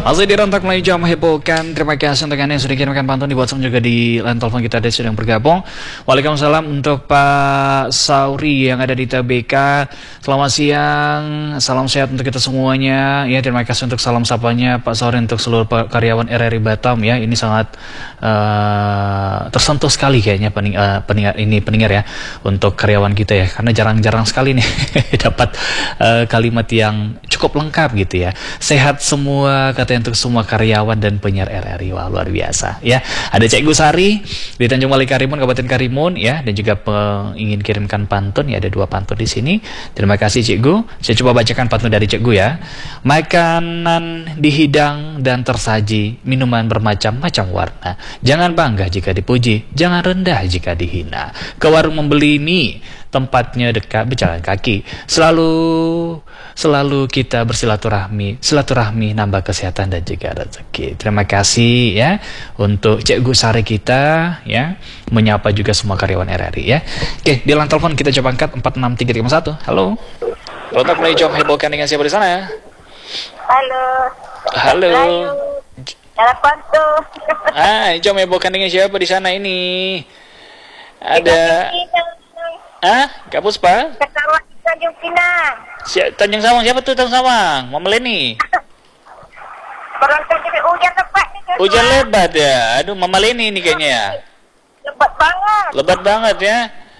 Masih dirontak mulai jam hebohkan. Terima kasih untuk Anda yang sudah kirimkan pantun di WhatsApp juga di line telepon kita ada sedang bergabung. Waalaikumsalam untuk Pak Sauri yang ada di TBK. Selamat siang, salam sehat untuk kita semuanya. Ya, terima kasih untuk salam sapanya Pak Sauri untuk seluruh karyawan RRI Batam ya. Ini sangat tersentuh sekali kayaknya pendengar ya untuk karyawan kita ya. Karena jarang-jarang sekali nih dapat kalimat yang cukup lengkap gitu ya. Sehat semua katanya untuk semua karyawan dan penyiar RRI. Wah, luar biasa ya. Ada Cikgu Sari di Tanjung Balai Karimun, Kabupaten Karimun ya, dan juga ingin kirimkan pantun ya, ada 2 pantun di sini. Terima kasih Cikgu. Saya coba bacakan pantun dari Cikgu ya. Makanan dihidang dan tersaji, minuman bermacam-macam warna. Jangan bangga jika dipuji, jangan rendah jika dihina. Ke warung membeli mie, tempatnya dekat berjalan kaki. Selalu kita silaturahmi nambah kesehatan dan juga rezeki. Terima kasih ya untuk Cikgu Sari kita ya, menyapa juga semua karyawan RRI ya. Oke, di line telepon kita coba angkat 46331. Halo. Rotak mulai jawab hebohkan dengan siapa di sana ya? Halo. Halo. Telepon tuh. Jom hebohkan dengan siapa di sana ini? Ada Kak Puspa? Ketawan Tanjung Pinang. Tanjung Sawang, siapa tuh Tanjung Sawang? Mama Leni. Orang terjadi hujan lebat nih. Hujan lebat ya. Aduh, Mama Leni ini kayaknya ya. Lebat banget. Lebat banget ya.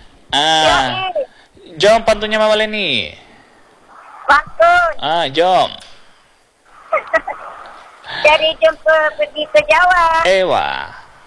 Jom pantunnya Mama Leni. Pantun. Jom. Dari Jember pergi ke Jawa. Wah.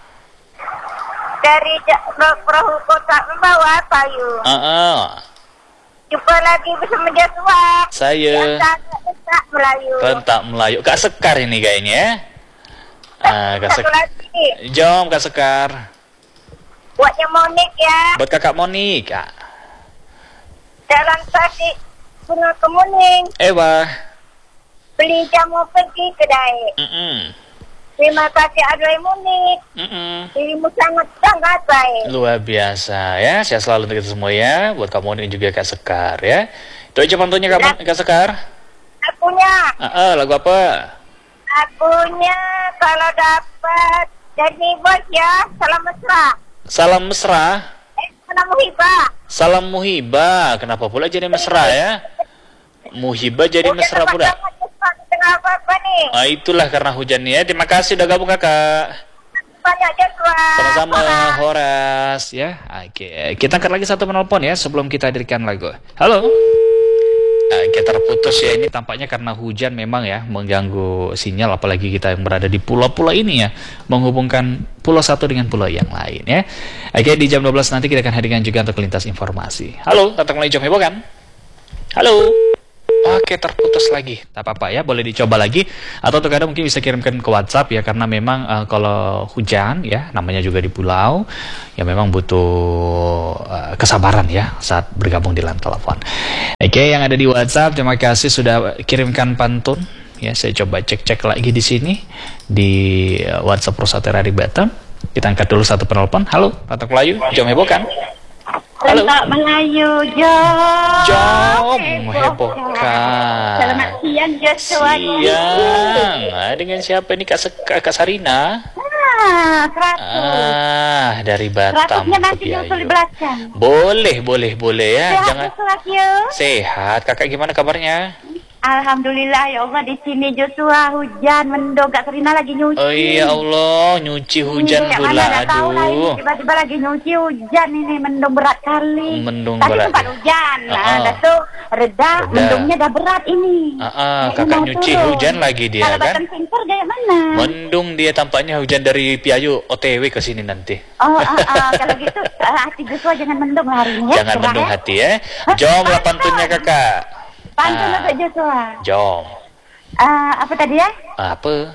Dari perahu kota membawa payung. Jumpa lagi bersama Joshua. Saya Rentak Melayu. Rentak Melayu. Kak Sekar ini kayaknya. Kak Satu lagi. Jom Kak Sekar. Buatnya Monik ya. Buat Kakak Monik, Kak. Jalan tadi Gunung Kemuning. Wah. Beli jamu pergi kedai. Terima kasih Adoi Monik. Dirimu sangat baik. Luar biasa ya. Saya selalu untuk kita semua ya. Buat kamu ini juga Kak Sekar ya. Itu aja pantunnya Kak Sekar. Akunya. Lagu apa? Akunya kalau dapat dari bos ya. Salam mesra. Salam mesra. Salam muhibah. Salam muhibah. Kenapa pula jadi mesra ya? Muhibah jadi mesra pula. Apa nih? Itulah karena hujan ya. Terima kasih udah gabung Kakak. Banyak Joshua. Sama-sama Horas ya. Oke, kita angkat lagi satu penelpon ya sebelum kita hadirkan lagu. Halo. Kita terputus ya, ini tampaknya karena hujan memang ya mengganggu sinyal, apalagi kita yang berada di pulau-pulau ini ya, menghubungkan pulau satu dengan pulau yang lain ya. Oke, di jam 12 nanti kita akan hadirkan juga untuk lintas informasi. Halo, datang mulai jam heboh kan? Halo. Oke, terputus lagi. Tak apa-apa ya, boleh dicoba lagi. Atau terkadang mungkin bisa kirimkan ke WhatsApp ya, karena memang kalau hujan ya, namanya juga di pulau, ya memang butuh kesabaran ya saat bergabung di line telepon. Oke, yang ada di WhatsApp, terima kasih sudah kirimkan pantun. Ya, saya coba cek-cek lagi di sini di WhatsApp Prosata RRI Batam. Kita angkat dulu satu penelpon. Halo, Tatak Melayu, jom heboh kan? Halo. Rentak Melayu, jom hebohkan. Selamat siang Joshua. Siang. Dengan siapa ini Kak Sarina? 100. Dari Batam. 100-nya nanti nyusul di belakang. Boleh ya. Sehat, Jangan Joshua. sehat. Kakak gimana kabarnya? Alhamdulillah ya Allah, di sini Joshua hujan mendung, Kak Serina lagi nyuci. Oh iya Allah, nyuci hujan pula. Aduh. Tiba-tiba lagi nyuci hujan ini, mendung berat kali. Mendung tadi berat. sempat hujan, dah tuh reda, mendungnya dah berat ini. Kakak nyuci hujan lagi dia kalau kan? Kalau Singkur kayak mana? Mendung dia tampaknya, hujan dari Piayu OTW ke sini nanti. Kalau gitu hati Joshua jangan mendung hari ini ya. Jangan mendung hati ya. Jom lah pantunnya Kakak. Pantun untuk Joshua. Jom. Apa tadi ya? Apa?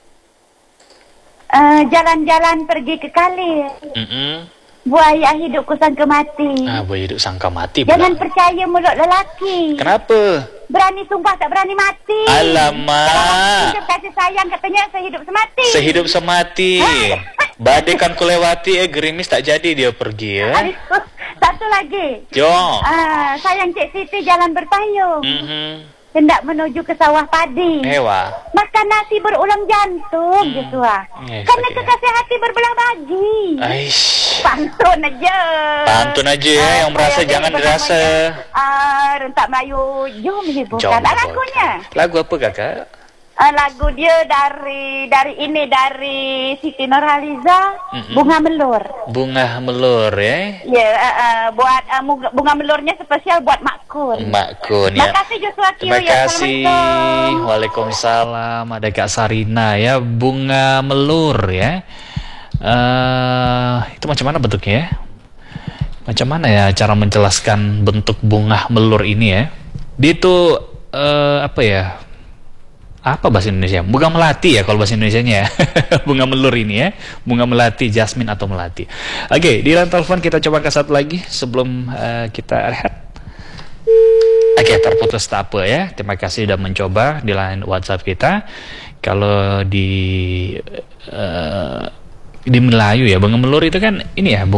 Jalan-jalan pergi ke kali. Buaya hidup kusangka mati. Buaya hidup sangka mati pula. Jangan percaya mulut lelaki. Kenapa? Berani sumpah tak berani mati. Alamak. Hidup kasih sayang katanya sehidup semati. Sehidup semati. Badai kan kulewati, gerimis tak jadi dia pergi ya. Satu lagi. Jom. Sayang Cik Siti jalan berpayung. hendak menuju ke sawah padi. Ewa. Makan nasi berulam jantung, Joshua. Karena kekasih hati berbelah bagi. Aish. Pantun aja. Pantun aja ya, yang merasa jangan dirasa. Rentak Melayu, jom hiburkan. Lagunya. Lagu apa kakak? Lagu dia dari Siti Nurhaliza, Bunga Melur. Bunga Melur ya? Ya, buat bunga melurnya spesial buat Mak Kun. Mak Kun ya. Makasih Joshua Kio. Terima kasih. Waalaikumsalam. Ada Kak Sarina ya, Bunga Melur ya. Itu macam mana bentuknya ya? Macam mana ya cara menjelaskan bentuk bunga melur ini ya? Dia itu apa ya? Apa bahasa Indonesia? Bunga melati ya kalau bahasa Indonesianya ya. Bunga melur ini ya. Bunga melati, jasmine atau melati. Oke, di line telepon kita coba ke satu lagi sebelum kita rehat. Oke, terputus tak apa ya. Terima kasih sudah mencoba di line WhatsApp kita. Kalau di Melayu ya, bunga melur itu kan ini ya,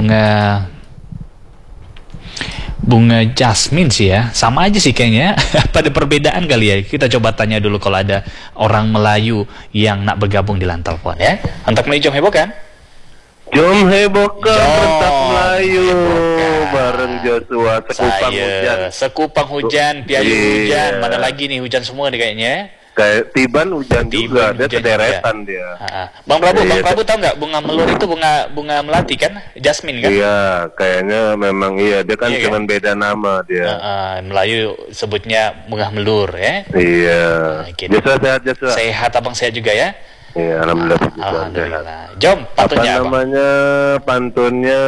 bunga jasmine sih ya, sama aja sih kayaknya. Pada perbedaan kali ya. Kita coba tanya dulu kalau ada orang Melayu yang nak bergabung di line telepon ya. Untuk Melayu jom heboh kan? Jom hebohkan rentak Melayu bareng Joshua sekupang hujan. Sekupang hujan, piayu hujan. Mana lagi nih hujan semua nih kayaknya. Kayak Tiban hujan juga, dia kederetan dia. Bang Prabu tahu nggak bunga melur itu bunga melati kan, jasmine kan? Iya, kayaknya memang iya. Dia kan cuma beda nama dia. Melayu sebutnya bunga melur ya. Iya. Gitu. Joshua sehat Joshua. Sehat abang, sehat juga ya. Iya, alhamdulillah. Alhamdulillah. Jom pantunnya apa namanya pantunnya?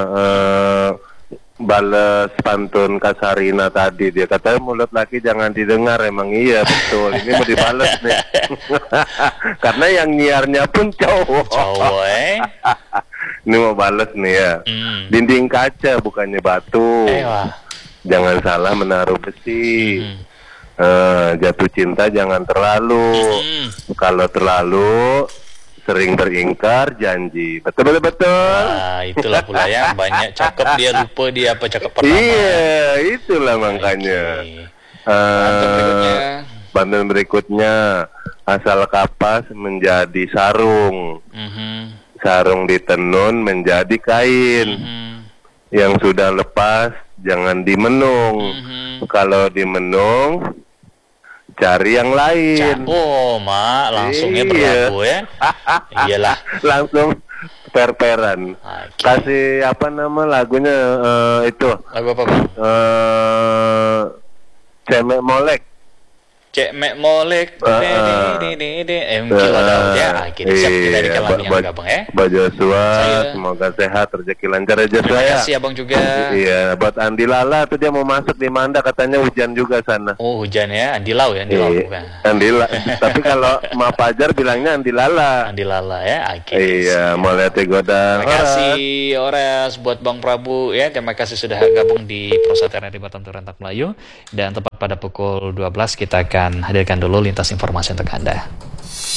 Balas pantun Kak Sarina tadi, dia katanya mulut laki jangan didengar. Emang iya betul, ini mau dibales nih. Karena yang nyiarnya pun cowok. Ini mau bales nih ya. Dinding kaca bukannya batu. Jangan salah menaruh besi. Jatuh cinta jangan terlalu. Kalau terlalu sering beringkar janji. Betul. Itulah pula ya, banyak cakep dia lupa dia apa cakep pertama. Iya, itulah makanya. Pantun berikutnya, asal kapas menjadi sarung. Sarung ditenun menjadi kain. Yang sudah lepas jangan dimenung. Kalau dimenung cari yang lain. Langsungnya berlaku ya. Iyalah. Langsung perperan. Kasih apa nama lagunya itu? Lagu apa bang? Cemek Molek. Cemek Molek. Mungkin ada ya. Kita siap kita di kalangan yang gabung ya. Mbak Joshua, semoga sehat, rezeki lancar ya Joshua. Terima kasih abang juga. Iya, buat Andi Lala tuh dia mau masuk di Manda, katanya hujan juga sana. Oh hujan ya, Andi Lau ya, Andi Lau bukan. Andi Lala. Tapi kalau Ma Fajar bilangnya Andi Lala. Andi Lala ya. Iya, mau lihat godang. Terima kasih Ores buat Bang Prabu ya. Terima kasih sudah gabung di Prosat RRI Batam Rentak Melayu. Dan tepat pada pukul 12 kita akan hadirkan dulu lintas informasi untuk Anda.